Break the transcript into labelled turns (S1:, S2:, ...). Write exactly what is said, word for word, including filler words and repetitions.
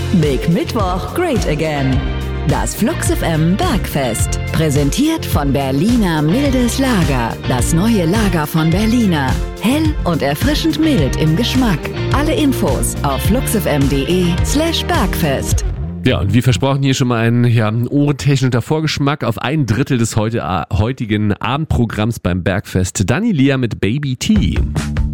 S1: Big Mittwoch Great Again. Das Flux F M Bergfest. Präsentiert von Berliner Mildes Lager. Das neue Lager von Berliner. Hell und erfrischend mild im Geschmack. Alle Infos auf fluxfm.de slash Bergfest.
S2: Ja, und wie versprochen hier schon mal ein ja, ohrentechnischer Vorgeschmack auf ein Drittel des heute, heutigen Abendprogramms beim Bergfest. Dani Lia mit Baby T.